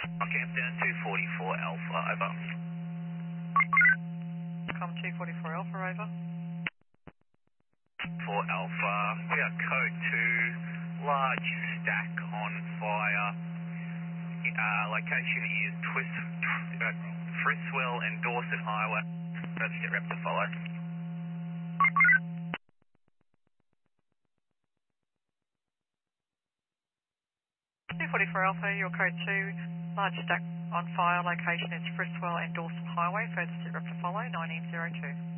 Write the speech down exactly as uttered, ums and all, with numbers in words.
Camp down two forty-four Alpha, over. Com two forty-four Alpha, over. For Alpha, we are code two, large stack on fire. Uh, location is Twist, uh, Friswell and Dorset Highway. That's the rep to follow. two forty-four Alpha, your code two, large stack on fire, location is Friswell and Dawson Highway, further sit rep to follow, nineteen zero two.